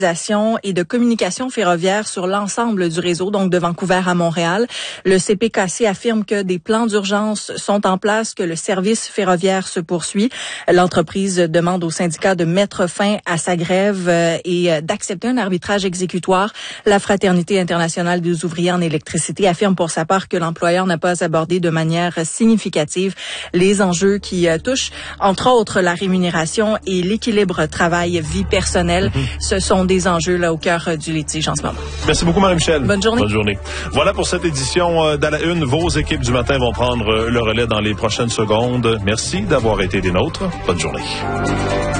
et de communication ferroviaire sur l'ensemble du réseau, donc de Vancouver à Montréal. Le CPKC affirme que des plans d'urgence sont en place, que le service ferroviaire se poursuit. L'entreprise demande au syndicat de mettre fin à sa grève et d'accepter un arbitrage exécutoire. La Fraternité internationale des ouvriers en électricité affirme pour sa part que l'employeur n'a pas abordé de manière significative les enjeux qui touchent, entre autres, la rémunération et l'équilibre travail-vie personnelle. Ce sont des enjeux là au cœur du litige en ce moment. Merci beaucoup, Marie-Michel. Bonne journée. Bonne journée. Voilà pour cette édition d'À la Une. Vos équipes du matin vont prendre le relais dans les prochaines secondes. Merci d'avoir été des nôtres. Bonne journée.